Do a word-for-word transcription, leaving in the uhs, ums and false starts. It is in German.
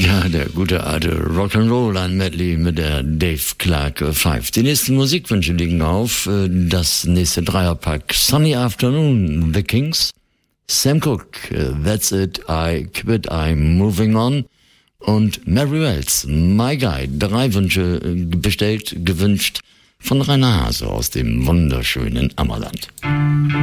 Ja, der gute alte Rock'n'Roll, ein Medley mit der Dave Clark Five. Die nächsten Musikwünsche liegen auf. Das nächste Dreierpack Sunny Afternoon, The Kings. Sam Cooke, That's It, I Quit, I'm Moving On. Und Mary Wells, My Guy. Drei Wünsche bestellt, gewünscht von Rainer Hase aus dem wunderschönen Ammerland.